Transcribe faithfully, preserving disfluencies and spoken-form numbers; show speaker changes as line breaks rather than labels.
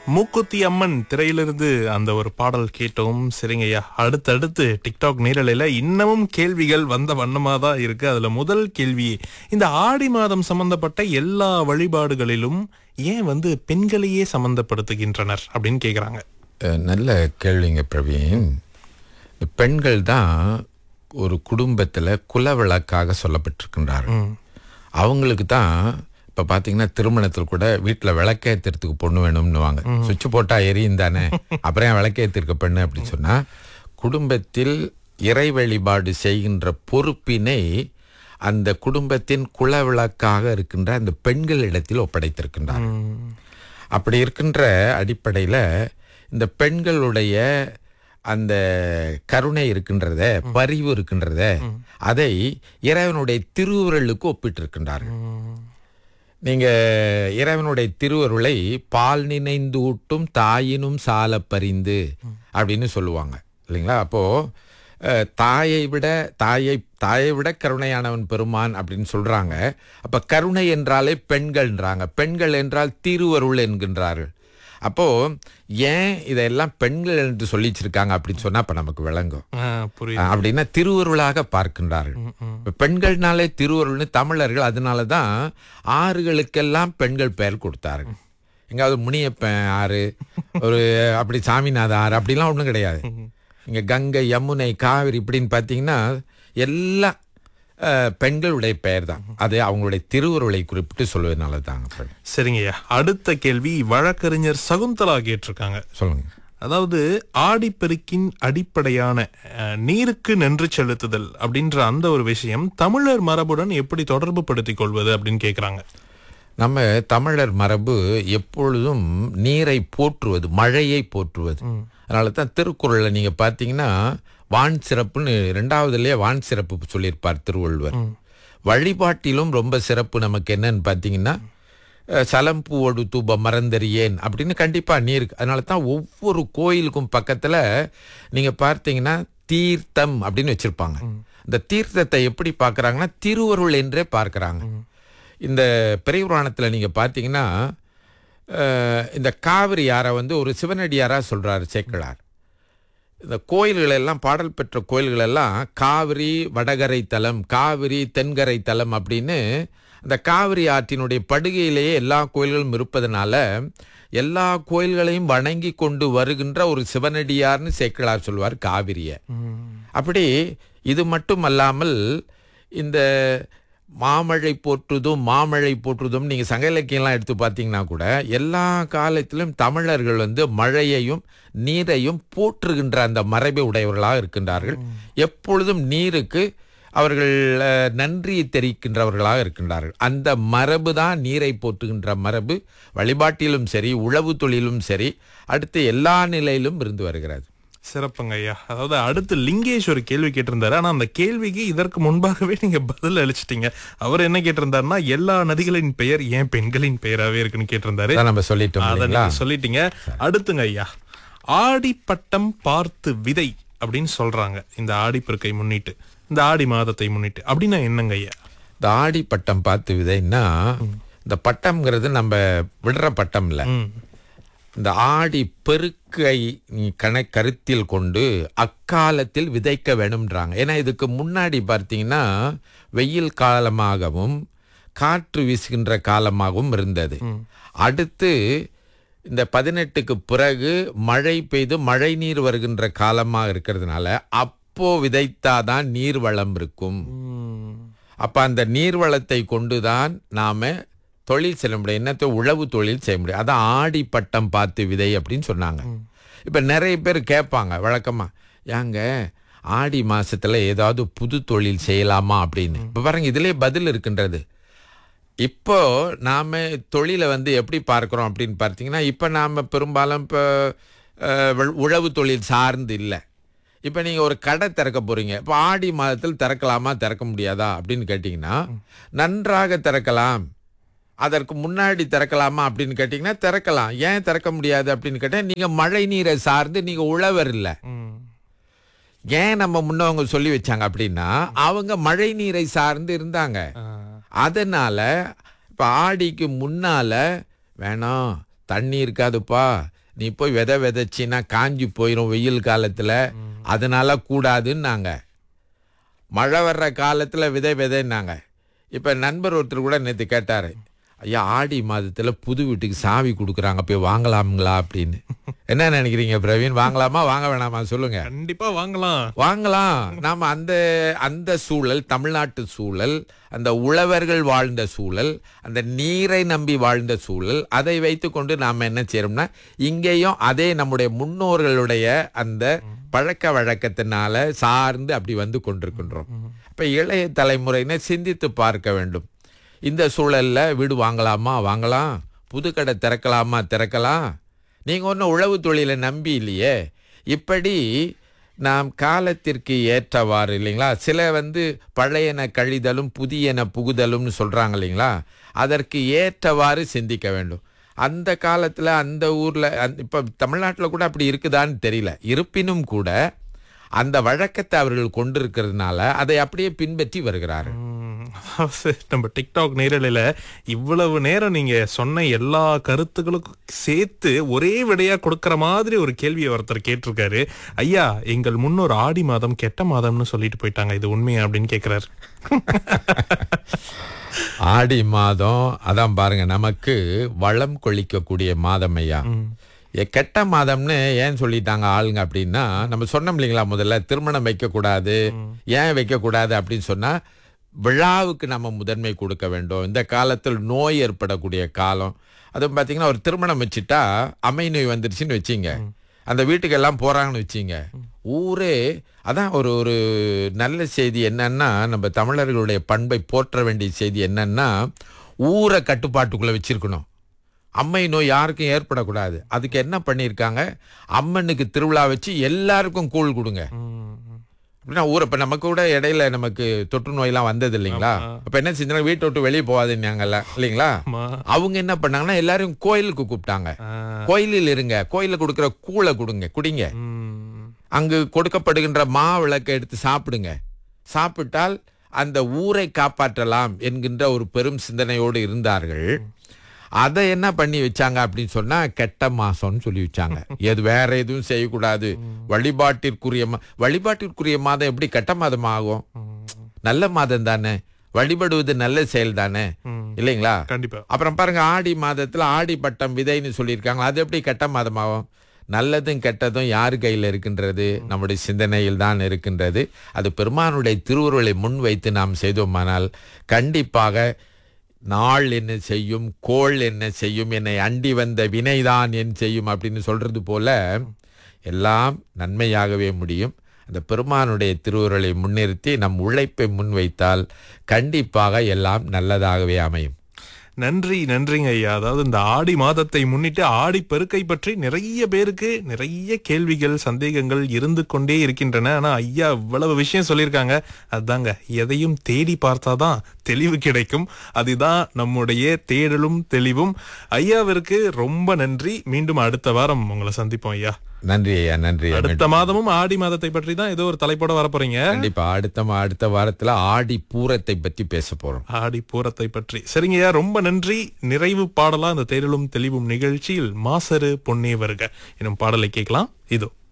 மூக்குத்தி அம்மன் திரையிலிருந்து அந்த ஒரு பாடல் கேட்டோம். சரிங்கய்யா, அடுத்தடுத்து டிக்டாக் நேரலையில இன்னமும் கேள்விகள் வந்த வண்ணமா தான் இருக்கு. அதுல முதல் கேள்வி, இந்த ஆடி மாதம் சம்பந்தப்பட்ட எல்லா வழிபாடுகளிலும் ஏன் வந்து பெண்களையே சம்பந்தப்படுத்துகின்றனர் அப்படின்னு கேக்குறாங்க.
அஹ், நல்ல கேள்விங்க பிரவீன். பெண்கள் தான் ஒரு குடும்பத்தில் குலவிளக்காக சொல்லப்பட்டிருக்கின்றார்கள். அவங்களுக்கு தான் இப்போ பார்த்தீங்கன்னா திருமணத்தில் கூட வீட்டில் விளக்கேற்றுறதுக்கு பொண்ணு வேணும்னுவாங்க. சுவிட்ச் போட்டால் எரியும் தானே, அப்புறம் ஏன் விளக்கேற்றிருக்க பெண்ணு அப்படின்னு சொன்னால், குடும்பத்தில் இறை வழிபாடு செய்கின்ற பொறுப்பினை அந்த குடும்பத்தின் குலவிளக்காக இருக்கின்ற அந்த பெண்களிடத்தில் ஒப்படைத்திருக்கின்றார். அப்படி இருக்கின்ற அடிப்படையில் இந்த பெண்களுடைய அந்த கருணை இருக்கின்றத, பரிவு இருக்கின்றத, அதை இறைவனுடைய திருவுருளுக்கு ஒப்பிட்டிருக்கின்றார்கள். நீங்க இறைவனுடைய திருவருளை பால் நினைந்து ஊட்டும் தாயினும் சால பரிந்து அப்படின்னு சொல்லுவாங்க இல்லைங்களா? அப்போ அஹ், தாயை விட தாயை தாயை விட கருணையானவன் பெருமான் அப்படின்னு சொல்றாங்க. அப்ப கருணை என்றாலே பெண்கள்ன்றாங்க, பெண்கள் என்றால் திருவருள் என்கின்றார்கள். அப்போ ஏன் இதெல்லாம் பெண்கள் என்று சொல்லி வச்சிருக்காங்க அப்படின்னு சொன்னா அப்ப நமக்கு விளங்கும். அப்படின்னா திருவருளாக பார்க்கின்றார்கள். பெண்கள்னாலே திருவருள்னு தமிழர்கள் அதனாலதான் ஆறுகளுக்கெல்லாம் பெண்கள் பெயர் கொடுத்தார்கள். எங்காவது முனியப்பன் ஆறு, ஒரு அப்படி சாமிநாத ஆறு அப்படிலாம் ஒண்ணும் கிடையாது. இங்க கங்கை, யமுனை, காவிரி இப்படின்னு பாத்தீங்கன்னா எல்லாம் பெண்களுடைய பெயர் தான். அது அவங்களுடைய திருவுருளை குறிப்பிட்டு சொல்வதனால தாங்க.
சரிங்கய்யா, அடுத்த கேள்வி வழக்கறிஞர் சகுந்தலா கேட்டிருக்காங்க.
சொல்லுங்க.
அதாவது ஆடிப்பெருக்கின் அடிப்படையான அஹ், நீருக்கு நன்றி செலுத்துதல் அப்படின்ற அந்த ஒரு விஷயம் தமிழர் மரபுடன் எப்படி தொடர்பு படுத்திக் கொள்வது அப்படின்னு கேக்குறாங்க.
நம்ம தமிழர் மரபு எப்பொழுதும் நீரை போற்றுவது, மழையை போற்றுவது. அதனால தான் திருக்குறள்ல நீங்க பாத்தீங்கன்னா வான் சிறப்புன்னு ரெண்டாவதுலயே வான் சிறப்பு சொல்லியிருப்பார் திருவள்ளுவர். வழிபாட்டிலும் ரொம்ப சிறப்பு நமக்கு என்னன்னு பாத்தீங்கன்னா சலம்பூவோடு தூப மறந்தறியேன் அப்படின்னு கண்டிப்பா நீர். அதனால தான் ஒவ்வொரு கோயிலுக்கும் பக்கத்துல நீங்க பார்த்தீங்கன்னா தீர்த்தம் அப்படின்னு வச்சிருப்பாங்க. இந்த தீர்த்தத்தை எப்படி பார்க்கறாங்கன்னா திருவருள் என்றே பார்க்கறாங்க. இந்த பெரியபுராணத்துல நீங்க பார்த்தீங்கன்னா இந்த காவிரி யாரை வந்து ஒரு சிவனடியாரா சொல்றாரு சேக்கிழார். இந்த கோயில்கள் எல்லாம், பாடல் பெற்ற கோயில்கள் எல்லாம் காவிரி வடகரை தலம், காவிரி தென்கரை தலம் அப்படின்னு அந்த காவிரி ஆற்றினுடைய படுகையிலேயே எல்லா கோயில்களும் இருப்பதனால எல்லா கோயில்களையும் வணங்கி கொண்டு வருகின்ற ஒரு சிவனடியார்னு சேக்கிழார் சொல்வார் காவிரிய. அப்படி இது மட்டும் அல்லாமல் இந்த மாமழை போற்றுதும் மாமழை போற்றுதும் நீங்க சங்க இலக்கியம்லாம் எடுத்து பார்த்தீங்கன்னா கூட எல்லா காலத்திலும் தமிழர்கள் வந்து மழையையும் நீரையும் போற்றுகின்ற அந்த மரபை உடையவர்களாக இருக்கின்றார்கள். எப்பொழுதும் நீருக்கு அவர்கள் நன்றியை தெரிவிக்கின்றவர்களாக இருக்கின்றார்கள். அந்த மரபு தான் நீரை போற்றுகின்ற மரபு வழிபாட்டிலும் சரி, உழவு தொழிலும் சரி, அடுத்து எல்லா நிலையிலும் இருந்து வருகிறது.
சிறப்புங்க ஐயா. அதாவது அடுத்து லிங்கேஷ் ஒரு கேள்வி கேட்டிருந்தாரு. ஆனா அந்த கேள்விக்கு இதற்கு முன்பாகவே நீங்க பதில் அளிச்சிட்டீங்க. அவர் என்ன கேட்டிருந்தாருன்னா, எல்லா நதிகளின் பெயர் ஏன் பெண்களின் பெயராகவே இருக்குன்னு கேட்டிருந்தாரு.
நம்ம சொல்லிட்டோம்,
அதை நீங்க சொல்லிட்டீங்க. அடுத்துங்க ஐயா, ஆடிப்பட்டம் பார்த்து விதை அப்படின்னு சொல்றாங்க இந்த ஆடிப்பெருக்கை முன்னிட்டு, இந்த ஆடி மாதத்தை முன்னிட்டு. அப்படின்னா என்னங்க ஐயா?
இந்த ஆடி பட்டம் பார்த்து விதைன்னா, இந்த பட்டம்ங்கிறது நம்ம விடுற பட்டம் இல்ல, இந்த ஆடி பெருக்கை கண கருத்தில் கொண்டு அக்காலத்தில் விதைக்க வேணும்ன்றாங்க. ஏன்னா இதுக்கு முன்னாடி பார்த்தீங்கன்னா வெயில் காலமாகவும் காற்று வீசுகின்ற காலமாகவும் இருந்தது. அடுத்து இந்த பதினெட்டுக்கு பிறகு மழை பெய்து மழை நீர் வருகின்ற காலமாக இருக்கிறதுனால அப்போ விதைத்தாதான் நீர் வளம் இருக்கும். அப்ப அந்த நீர்வளத்தை கொண்டுதான் நாம தொழில் செய்ய முடியும், என்னத்தை உழவு தொழில் செய்ய முடியும். அதான் ஆடி பட்டம் பார்த்து விதை அப்படின்னு சொன்னாங்க. இப்ப நிறைய பேர் கேட்பாங்க வழக்கமா, ஏங்க ஆடி மாசத்துல ஏதாவது புது தொழில் செய்யலாமா அப்படின்னு. இப்ப பாருங்க, இதுலயே பதில் இருக்கின்றது. இப்போ நாம தொழிலை வந்து எப்படி பார்க்கிறோம் அப்படின்னு பார்த்தீங்கன்னா, இப்ப நாம பெரும்பாலும் இப்போ உழவு தொழில் சார்ந்து இல்லை. இப்போ நீங்கள் ஒரு கடை திறக்க போறீங்க, இப்போ ஆடி மாதத்தில் திறக்கலாமா திறக்க முடியாதா அப்படின்னு கேட்டிங்கன்னா, நன்றாக திறக்கலாம். அதற்கு முன்னாடி திறக்கலாமா அப்படின்னு கேட்டிங்கன்னா திறக்கலாம். ஏன் திறக்க முடியாது அப்படின்னு கேட்டால், நீங்கள் மழை நீரை சார்ந்து நீங்கள் உழவர் இல்லை. ஏன் நம்ம முன்னவங்க சொல்லி வச்சாங்க அப்படின்னா, அவங்க மழை நீரை சார்ந்து இருந்தாங்க. அதனால இப்போ ஆடிக்கு முன்னால வேணாம் தண்ணி இருக்காதுப்பா, நீ போய் விதை விதைச்சின்னா காஞ்சி போயிடும் வெயில் காலத்தில், அதனால கூடாதுன்னாங்க. மழை வர்ற காலத்தில் விதை விதைன்னாங்க. இப்போ நண்பர் ஒருத்தர் கூட நேற்று கேட்டார், ஐயா ஆடி மாதத்தில் புது வீட்டுக்கு சாவி கொடுக்குறாங்க, போய் வாங்கலாமுங்களா அப்படின்னு. என்ன நினைக்கிறீங்க பிரவீன், வாங்கலாமா வாங்க வேணாமா சொல்லுங்க?
கண்டிப்பா வாங்கலாம்
வாங்கலாம். நாம அந்த அந்த சூழல், தமிழ்நாட்டு சூழல், அந்த உழவர்கள் வாழ்ந்த சூழல், அந்த நீரை நம்பி வாழ்ந்த சூழல், அதை வைத்துக்கொண்டு நாம் என்ன செய்யறோம்னா இங்கேயும் அதே நம்முடைய முன்னோர்களுடைய அந்த பழக்க வழக்கத்தினால சார்ந்து அப்படி வந்து கொண்டிருக்கின்றோம். இப்ப இளைய தலைமுறையினர் சிந்தித்து பார்க்க வேண்டும். இந்த சூழல்ல வீடு வாங்கலாமா வாங்கலாம், புது கடை திறக்கலாமா திறக்கலாம். நீங்க ஒன்றும் உழவு தொழிலை நம்பி இல்லையே. இப்படி நாம் காலத்திற்கு ஏற்றவாறு இல்லைங்களா, சில வந்து பழையன கழிதலும் புதியன புகுதலும்னு சொல்றாங்க இல்லைங்களா, அதற்கு ஏற்றவாறு சிந்திக்க வேண்டும். அந்த காலத்தில் அந்த ஊரில் இப்போ தமிழ்நாட்டில் கூட அப்படி இருக்குதான்னு தெரியல. இருப்பினும் கூட அந்த வழக்கத்தை அவர்கள் கொண்டிருக்கிறதுனால அதை அப்படியே பின்பற்றி வருகிறார்கள்.
நம்ம டிக்டாக் நேரலையில இவ்வளவு நேரம் நீங்க சொன்ன எல்லா கருத்துக்களுக்கும் சேர்த்து ஒரே விடையா கொடுக்கற மாதிரி ஒரு கேள்வியை ஒருத்தர் கேட்டிருக்காரு. ஐயா, எங்கள் முன்னோர் ஆடி மாதம் கெட்ட மாதம்னு சொல்லிட்டு போயிட்டாங்க, இது உண்மையா அப்படின்னு கேட்கிறாரு.
ஆடி மாதம் அதான் பாருங்க, நமக்கு வளம் கொளிக்கக்கூடிய மாதம் ஐயா. கெட்ட மாதம்னு ஏன் சொல்லிட்டாங்க ஆளுங்க அப்படின்னா, நம்ம சொன்னோம் இல்லைங்களா முதல்ல, திருமணம் வைக்கக்கூடாது. ஏன் வைக்கக்கூடாது அப்படின்னு சொன்னா, விழாவுக்கு நம்ம முதன்மை கொடுக்க வேண்டும். இந்த காலத்தில் நோய் ஏற்படக்கூடிய காலம். அதுவும் பார்த்தீங்கன்னா ஒரு திருமணம் வச்சுட்டா அம்மை நோய் வந்துருச்சுன்னு வச்சிங்க, அந்த வீட்டுக்கெல்லாம் போறாங்கன்னு வச்சிங்க, ஊரே அதான் ஒரு ஒரு நல்ல செய்தி என்னன்னா, நம்ம தமிழர்களுடைய பண்பை போற்ற வேண்டிய செய்தி என்னன்னா, ஊரை கட்டுப்பாட்டுக்குள்ள வச்சிருக்கணும். அம்மை நோய் யாருக்கும் ஏற்படக்கூடாது. அதுக்கு என்ன பண்ணியிருக்காங்க, அம்மனுக்கு திருவிழா வச்சு எல்லாருக்கும் கூழ் கொடுங்க அப்படின்னா ஊரை. இப்போ நமக்கு கூட இடையில நமக்கு தொற்று நோயெல்லாம் வந்தது இல்லைங்களா, அப்போ என்ன செஞ்சாங்க, வீட்டை விட்டு வெளியே போகாதுன்னாங்கல்ல இல்லைங்களா. அவங்க என்ன பண்ணாங்கன்னா எல்லாரும் கோயிலுக்கு கூப்பிட்டாங்க, கோயிலில் இருங்க, கோயிலில் கொடுக்குற கூழை கொடுங்க குடிங்க, அங்கு கொடுக்கப்படுகின்ற மா விளக்கை எடுத்து சாப்பிடுங்க, சாப்பிட்டால் அந்த ஊரை காப்பாற்றலாம் என்கின்ற ஒரு பெரும் சிந்தனையோடு இருந்தார்கள். அதை என்ன பண்ணி வச்சாங்க அப்படின்னு சொன்னா கெட்ட மாசம்னு சொல்லி வச்சாங்க. எது வேற எதுவும் செய்யக்கூடாது, வழிபாட்டிற்குரிய வழிபாட்டிற்குரிய மாதம் எப்படி கெட்ட மாதம் ஆகும்? நல்ல மாதம் தானே, வழிபடுவது நல்ல செயல் தானே இல்லைங்களா.
கண்டிப்பா.
அப்புறம் பாருங்க, ஆடி மாதத்துல ஆடி பட்டம் விதைன்னு சொல்லியிருக்காங்க, அது எப்படி கெட்ட மாதம் ஆகும்? நல்லதும் கெட்டதும் யாரு கையில் இருக்கின்றது? நம்முடைய சிந்தனையில் தான் இருக்கின்றது. அது பெருமானுடைய திருவுருளை முன் வைத்து நாம் செய்தோமானால் கண்டிப்பாக நாள் என்ன செய்யும், கோள் என்ன செய்யும், என்னை அண்டி வந்த வினைதான் என் செய்யும் அப்படின்னு சொல்றது போல எல்லாம் நன்மையாகவே முடியும். அந்த பெருமானுடைய திருவுருளை முன்னிறுத்தி நம் உழைப்பை முன்வைத்தால் கண்டிப்பாக எல்லாம் நல்லதாகவே அமையும்.
நன்றி நன்றிங்க ஐயா. அதாவது இந்த ஆடி மாதத்தை முன்னிட்டு ஆடி பெருக்கை பற்றி நிறைய பேருக்கு நிறைய கேள்விகள் சந்தேகங்கள் இருந்து கொண்டே இருக்கின்றன. ஆனா ஐயா இவ்வளவு விஷயம் சொல்லியிருக்காங்க. அதுதாங்க, எதையும் தேடி பார்த்தாதான் தெளிவு கிடைக்கும். அதுதான் நம்முடைய தேடலும் தெளிவும். ஐயாவிற்கு ரொம்ப நன்றி. மீண்டும் அடுத்த வாரம் உங்களை சந்திப்போம் ஐயா.
நன்றி ஐயா, நன்றி.
அடுத்த மாதமும் ஆடி மாதத்தை பற்றி தான் ஏதோ ஒரு தலைப்போட வரப்போறீங்க.
கண்டிப்பா அடுத்த அடுத்த வாரத்துல ஆடி பூரத்தை பற்றி பேச போறோம்.
ஆடி பூரத்தை பற்றி. சரிங்க ஐயா, ரொம்ப நன்றி. நிறைவு பாடலா இந்த தேடலும் தெளிவும் நிகழ்ச்சியில் மாசரு பொன்னே வருக எனும் பாடலை கேட்கலாம். இதோ.